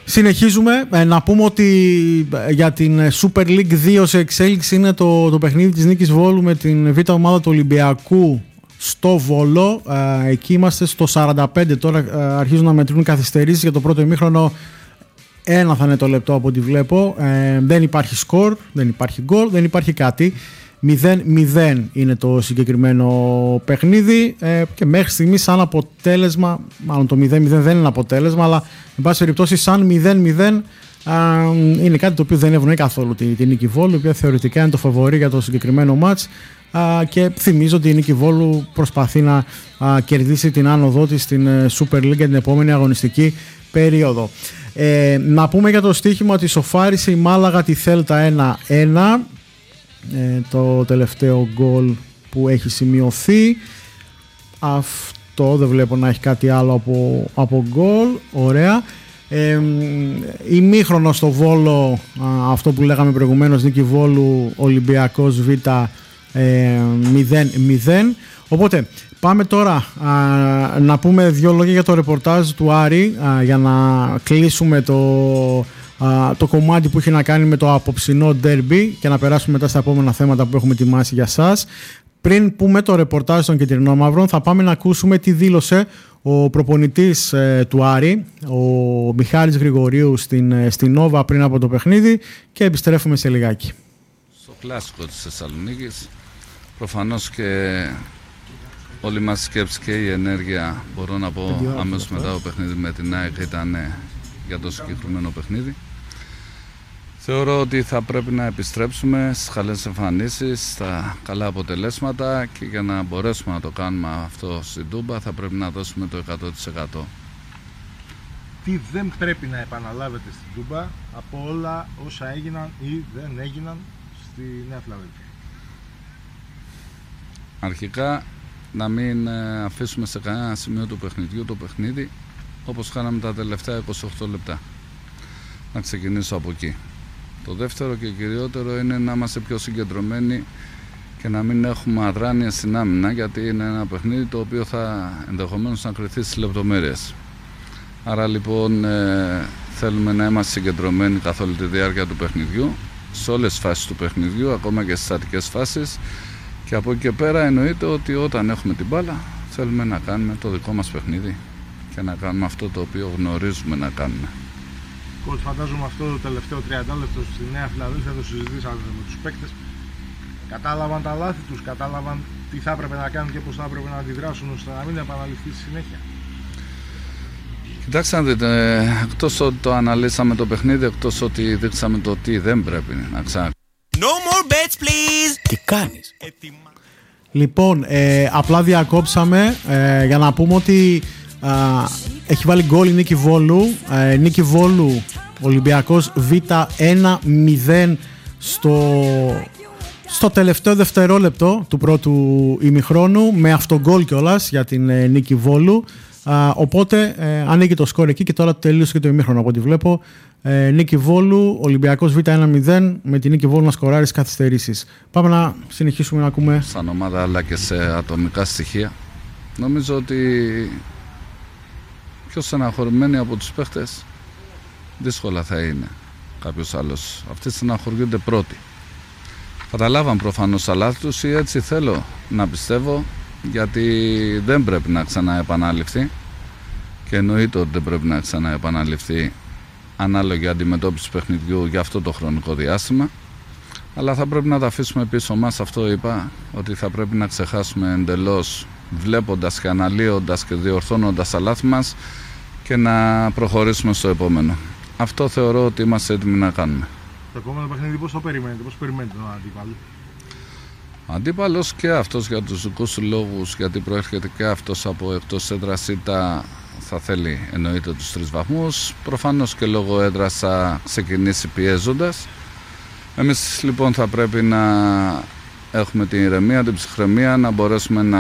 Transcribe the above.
Συνεχίζουμε. Να πούμε ότι για την Super League 2 σε εξέλιξη είναι το παιχνίδι της Νίκης Βόλου με την β' ομάδα του Ολυμπιακού στο Βόλο. Εκεί είμαστε στο 45. Τώρα αρχίζουν να μετρούν καθυστερήσεις για το πρώτο ημίχρονο. Ένα θα είναι το λεπτό από ό,τι βλέπω. Δεν υπάρχει σκορ, δεν υπάρχει γκολ, δεν υπάρχει κάτι. 0-0 είναι το συγκεκριμένο παιχνίδι και μέχρι στιγμής σαν αποτέλεσμα, μάλλον το 0-0 δεν είναι αποτέλεσμα, αλλά εν πάση περιπτώσει σαν 0-0 είναι κάτι το οποίο δεν ευνοεί καθόλου την Νίκη Βόλου, η οποία θεωρητικά είναι το φαβορί για το συγκεκριμένο μάτς, και θυμίζω ότι η Νίκη Βόλου προσπαθεί να κερδίσει την άνοδό της στην Super League για την επόμενη αγωνιστική περίοδο. Να πούμε για το στοίχημα ότι σοφάρισε η Μάλαγα τη Θέλτα 1-1. Το τελευταίο γκολ που έχει σημειωθεί. Αυτό δεν βλέπω να έχει κάτι άλλο από γκολ. Ωραία. Ημίχρονο στο Βόλο, αυτό που λέγαμε προηγουμένως, Νίκη Βόλου Ολυμπιακός Β 0-0. Οπότε πάμε τώρα να πούμε δύο λόγια για το ρεπορτάζ του Άρη, για να κλείσουμε το κομμάτι που έχει να κάνει με το απόψινό ντέρμπι και να περάσουμε μετά στα επόμενα θέματα που έχουμε ετοιμάσει για σας. Πριν πούμε το ρεπορτάζ των Κεντρινόμαυρων, θα πάμε να ακούσουμε τι δήλωσε ο προπονητής του Άρη, ο Μιχάλης Γρηγορίου, στην Νόβα πριν από το παιχνίδι, και επιστρέφουμε σε λιγάκι. Στο κλασικό της Θεσσαλονίκης, προφανώς και όλη μας η σκέψη και η ενέργεια, μπορώ να πω αμέσως μετά το παιχνίδι με την ΑΕΚ, ήταν για το συγκεκριμένο παιχνίδι. Θεωρώ ότι θα πρέπει να επιστρέψουμε στις καλές εμφανίσεις, στα καλά αποτελέσματα, και για να μπορέσουμε να το κάνουμε αυτό στην Τούμπα θα πρέπει να δώσουμε το 100%. Τι δεν πρέπει να επαναλάβετε στην Τούμπα από όλα όσα έγιναν ή δεν έγιναν στη Νέα Φιλαδέλφια? Αρχικά, να μην αφήσουμε σε κανένα σημείο του παιχνιδιού το παιχνίδι όπως κάναμε τα τελευταία 28 λεπτά. Να ξεκινήσω από εκεί. Το δεύτερο και κυριότερο είναι να είμαστε πιο συγκεντρωμένοι και να μην έχουμε αδράνεια στην άμυνα, γιατί είναι ένα παιχνίδι το οποίο θα ενδεχομένως να κρυθεί στις λεπτομέρειες. Άρα λοιπόν θέλουμε να είμαστε συγκεντρωμένοι καθ' όλη τη διάρκεια του παιχνιδιού, σε όλες τις φάσεις του παιχνιδιού, ακόμα και στις στατικές φάσεις, και από εκεί και πέρα εννοείται ότι όταν έχουμε την μπάλα θέλουμε να κάνουμε το δικό μας παιχνίδι και να κάνουμε αυτό το οποίο γνωρίζουμε να κάνουμε. Κότς, φαντάζομαι αυτό το τελευταίο 30 λεπτό στη Νέα Φιλαδέλφια το συζητήσαμε με τους παίκτες. Κατάλαβαν τα λάθη τους, κατάλαβαν τι θα έπρεπε να κάνουν και πώς θα έπρεπε να αντιδράσουν ώστε να μην επαναληφθεί στη συνέχεια? Κοιτάξτε να δείτε, εκτός ότι το αναλύσαμε το παιχνίδι, εκτός ότι δείξαμε το τι δεν πρέπει να ξανακάνουμε. No more bets, please. Τι κάνεις? Λοιπόν, απλά διακόψαμε για να πούμε ότι έχει βάλει γκολ η Νίκη Βόλου. Νίκη Βόλου Ολυμπιακός Β 1-0 στο τελευταίο δευτερόλεπτο του πρώτου ημιχρόνου, με αυτογκόλ κιόλας για την Νίκη Βόλου. Οπότε ανοίγει το σκορ εκεί και τώρα τελείωσε και το ημίχρονο από ό,τι βλέπω. Νίκη Βόλου Ολυμπιακός Β 1-0, με την Νίκη Βόλου να σκοράρει στις καθυστερήσεις. Πάμε να συνεχίσουμε να ακούμε. Σαν ομάδα αλλά και σε ατομικά στοιχεία, νομίζω ότι πιο στεναχωρημένοι από τους παίχτες δύσκολα θα είναι κάποιος άλλος. Αυτοί στεναχωριούνται πρώτοι. Καταλάβαν προφανώς τα λάθη τους, ή έτσι θέλω να πιστεύω, γιατί δεν πρέπει να ξαναεπαναληφθεί, και εννοείται ότι δεν πρέπει να ξαναεπαναληφθεί ανάλογη αντιμετώπιση παιχνιδιού για αυτό το χρονικό διάστημα, αλλά θα πρέπει να τα αφήσουμε πίσω μας. Αυτό είπα, ότι θα πρέπει να ξεχάσουμε εντελώς, βλέποντας και αναλύοντας και διορθώνοντας τα λάθη μας, και να προχωρήσουμε στο επόμενο. Αυτό θεωρώ ότι είμαστε έτοιμοι να κάνουμε. Το επόμενο παιχνίδι πώς το περιμένετε, πώς περιμένετε τον αντίπαλο? Ο αντίπαλος και αυτός για τους δικούς του λόγους, γιατί προέρχεται και αυτός από εκτός έδρας ήττα, θα θέλει εννοείται τους 3 βαθμούς. Προφανώς και λόγω έδρας θα ξεκινήσει πιέζοντας. Εμείς λοιπόν θα πρέπει να έχουμε την ηρεμία, την ψυχραιμία, να μπορέσουμε να